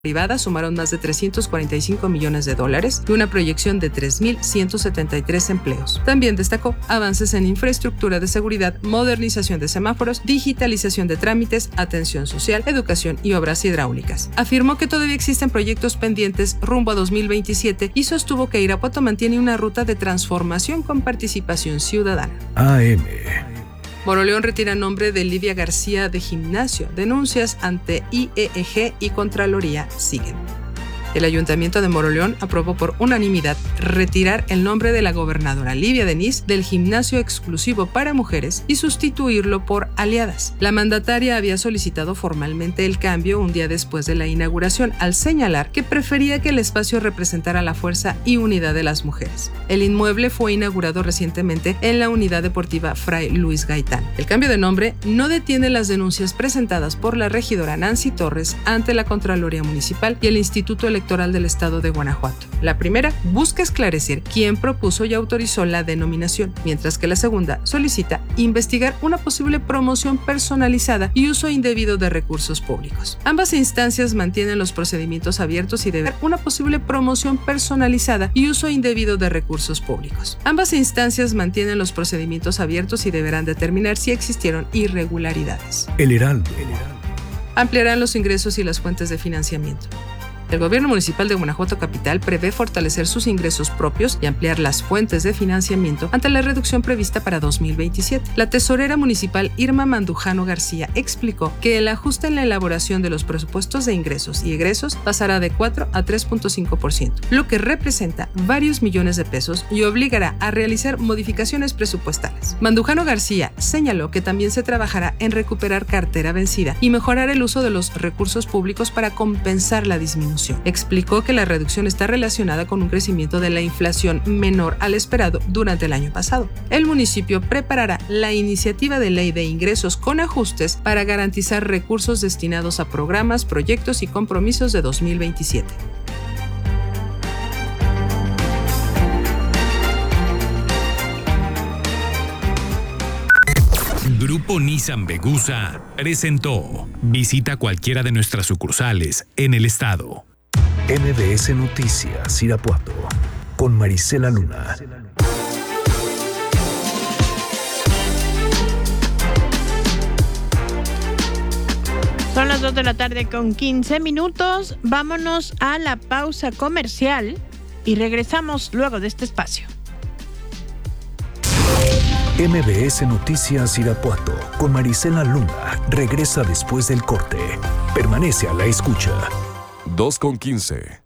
privada sumaron más de $345 millones y una proyección de 3.173 empleos. También destacó avances en infraestructura de seguridad, modernización de semáforos, digitalización de trámites, atención social, educación y obras hidráulicas. Afirmó que todavía existen proyectos pendientes rumbo a 2027 y sostuvo que Irapuato mantiene una ruta de transformación con participación ciudadana. AM. Moroleón retira nombre de Lidia García de Gimnasio. Denuncias ante IEG y Contraloría siguen. El Ayuntamiento de Moroleón aprobó por unanimidad retirar el nombre de la gobernadora Livia Denis del gimnasio exclusivo para mujeres y sustituirlo por Aliadas. La mandataria había solicitado formalmente el cambio un día después de la inauguración, al señalar que prefería que el espacio representara la fuerza y unidad de las mujeres. El inmueble fue inaugurado recientemente en la Unidad Deportiva Fray Luis Gaitán. El cambio de nombre no detiene las denuncias presentadas por la regidora Nancy Torres ante la Contraloría Municipal y el Instituto Electoral del Estado de Guanajuato. La primera busca esclarecer quién propuso y autorizó la denominación, mientras que la segunda solicita investigar una posible promoción personalizada y uso indebido de recursos públicos. Ambas instancias mantienen los procedimientos abiertos y deberán una posible promoción personalizada y uso indebido de recursos públicos. Ambas instancias mantienen los procedimientos abiertos y deberán determinar si existieron irregularidades. El Heraldo. Ampliarán los ingresos y las fuentes de financiamiento. El gobierno municipal de Guanajuato Capital prevé fortalecer sus ingresos propios y ampliar las fuentes de financiamiento ante la reducción prevista para 2027. La tesorera municipal Irma Mandujano García explicó que el ajuste en la elaboración de los presupuestos de ingresos y egresos pasará de 4 a 3.5%, lo que representa varios millones de pesos y obligará a realizar modificaciones presupuestales. Mandujano García señaló que también se trabajará en recuperar cartera vencida y mejorar el uso de los recursos públicos para compensar la disminución. Explicó que la reducción está relacionada con un crecimiento de la inflación menor al esperado durante el año pasado. El municipio preparará la iniciativa de ley de ingresos con ajustes para garantizar recursos destinados a programas, proyectos y compromisos de 2027. Grupo Nissan Vegusa presentó. Visita cualquiera de nuestras sucursales en el estado. MBS Noticias Irapuato con Marisela Luna. Son las 2 de la tarde con 15 minutos. Vámonos a la pausa comercial y regresamos luego de este espacio. MBS Noticias Irapuato con Marisela Luna regresa después del corte. Permanece a la escucha. 2:15.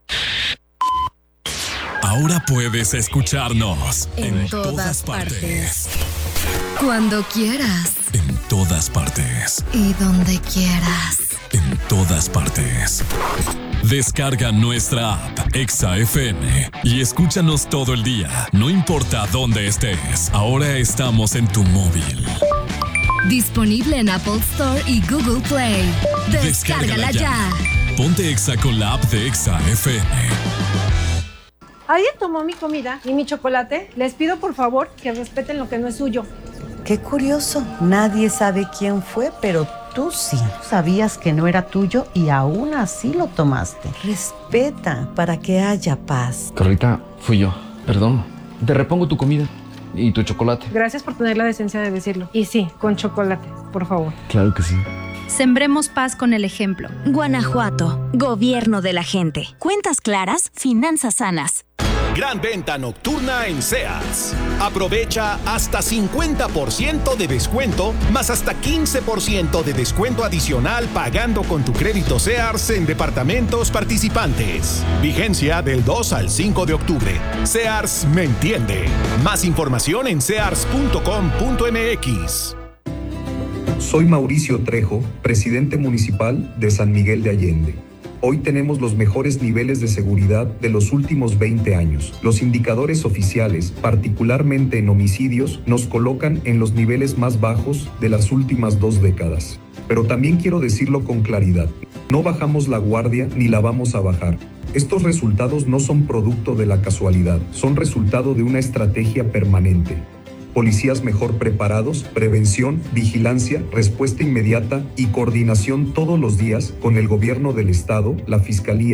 Ahora puedes escucharnos en todas partes. Cuando quieras. En todas partes. Y donde quieras. En todas partes. Descarga nuestra app Exa FM y escúchanos todo el día, no importa dónde estés. Ahora estamos en tu móvil. Disponible en Apple Store y Google Play. Descárgala ya. Ponte Exa con la app de Exa FM. ¿Alguien tomó mi comida y mi chocolate? Les pido por favor que respeten lo que no es suyo. Qué curioso, nadie sabe quién fue, pero tú sí. Sabías que no era tuyo y aún así lo tomaste. Respeta para que haya paz. Carlita, fui yo. Perdón. Te repongo tu comida y tu chocolate. Gracias por tener la decencia de decirlo. Y sí, con chocolate, por favor. Claro que sí. Sembremos paz con el ejemplo. Guanajuato, gobierno de la gente. Cuentas claras, finanzas sanas. Gran venta nocturna en Sears. Aprovecha hasta 50% de descuento, más hasta 15% de descuento adicional pagando con tu crédito Sears en departamentos participantes. Vigencia del 2 al 5 de octubre. Sears me entiende. Más información en sears.com.mx. Soy Mauricio Trejo, presidente municipal de San Miguel de Allende. Hoy tenemos los mejores niveles de seguridad de los últimos 20 años. Los indicadores oficiales, particularmente en homicidios, nos colocan en los niveles más bajos de las últimas 2 décadas. Pero también quiero decirlo con claridad, no bajamos la guardia ni la vamos a bajar. Estos resultados no son producto de la casualidad, son resultado de una estrategia permanente. policías mejor preparados, prevención, vigilancia, respuesta inmediata y coordinación todos los días con el gobierno del estado, la fiscalía